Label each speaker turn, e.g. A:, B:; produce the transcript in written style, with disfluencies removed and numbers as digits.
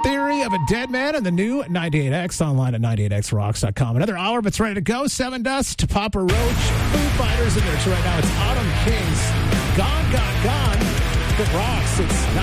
A: Theory of a Dead Man and the new 98X, online at 98xrocks.com. Another hour, but it's ready to go. Seven Dust, Papa Roach, Foo Fighters in there. So right now it's Autumn Kings. Gone, Gone, Gone. It rocks. It's